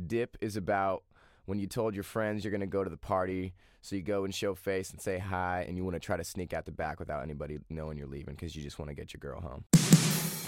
dip is about when you told your friends you're going to go to the party, so you go and show face and say hi, and you want to try to sneak out the back without anybody knowing you're leaving because you just want to get your girl home.